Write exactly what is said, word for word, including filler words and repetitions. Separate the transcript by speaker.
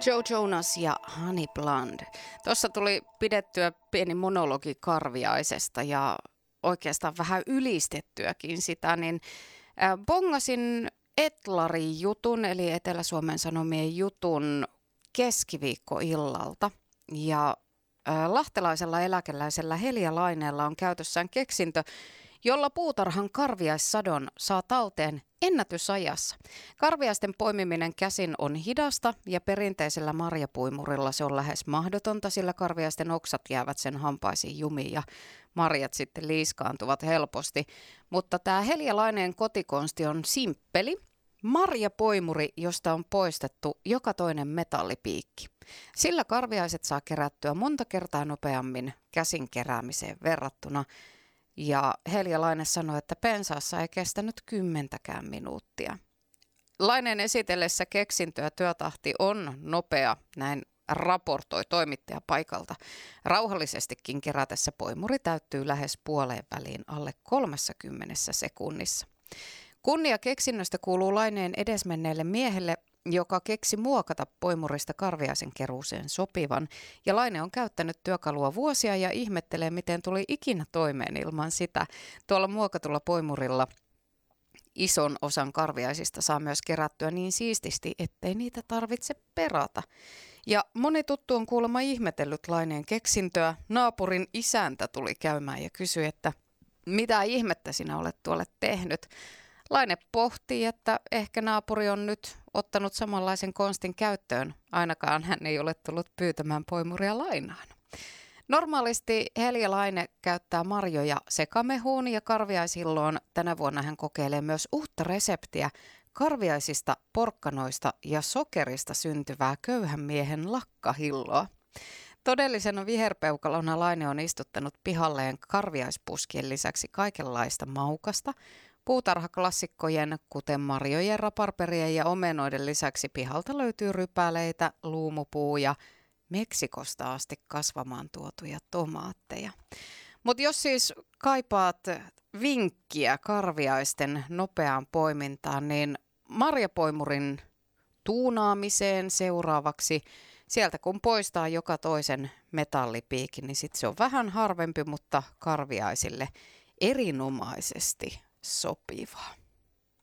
Speaker 1: Joe Jonas ja Honey Blonde. Tuossa tuli pidettyä pieni monologi Karviaisesta ja oikeastaan vähän ylistettyäkin sitä, niin äh, bongasin Etlari-jutun, eli Etelä-Suomen Sanomien jutun keskiviikkoillalta. Ja äh, lahtelaisella eläkeläisellä Helja Laineella on käytössään keksintö, jolla puutarhan karviaissadon saa talteen ennätysajassa. Karviaisten poimiminen käsin on hidasta ja perinteisellä marjapuimurilla se on lähes mahdotonta, sillä karviaisten oksat jäävät sen hampaisiin jumiin ja marjat sitten liiskaantuvat helposti. Mutta tämä Helja Laineen kotikonsti on simppeli. Marjapoimuri, josta on poistettu joka toinen metallipiikki. Sillä karviaiset saa kerättyä monta kertaa nopeammin käsin keräämiseen verrattuna. Ja Helja Laine sanoi, että pensaassa ei kestänyt kymmentäkään minuuttia. Laineen esitellessä keksintöä työtahti on nopea, näin raportoi toimittaja paikalta. Rauhallisestikin kerätessä poimuri täyttyy lähes puoleen väliin alle kolmessakymmenessä sekunnissa. Kunnia keksinnöstä kuuluu Laineen edesmenneelle miehelle, joka keksi muokata poimurista karviaisen keruuseen sopivan. Ja Laine on käyttänyt työkalua vuosia ja ihmettelee, miten tuli ikinä toimeen ilman sitä. Tuolla muokatulla poimurilla ison osan karviaisista saa myös kerättyä niin siististi, ettei niitä tarvitse perata. Ja moni tuttu on kuulemma ihmetellyt Laineen keksintöä. Naapurin isäntä tuli käymään ja kysyi, että mitä ihmettä sinä olet tuolle tehnyt. Laine pohtii, että ehkä naapuri on nyt ottanut samanlaisen konstin käyttöön. Ainakaan hän ei ole tullut pyytämään poimuria lainaan. Normaalisti Helja Laine käyttää marjoja sekamehuun ja karviaisilloon. Tänä vuonna hän kokeilee myös uutta reseptiä karviaisista, porkkanoista ja sokerista syntyvää köyhän miehen lakkahilloa. Todellisena viherpeukalona Laine on istuttanut pihalleen karviaispuskien lisäksi kaikenlaista maukasta. Puutarhaklassikkojen, kuten marjojen, raparperien ja omenoiden lisäksi pihalta löytyy rypäleitä, luumupuu ja Meksikosta asti kasvamaan tuotuja tomaatteja. Mutta jos siis kaipaat vinkkiä karviaisten nopeaan poimintaan, niin marjapoimurin tuunaamiseen seuraavaksi. Sieltä kun poistaa joka toisen metallipiikin, niin sitten se on vähän harvempi, mutta karviaisille erinomaisesti sopiva.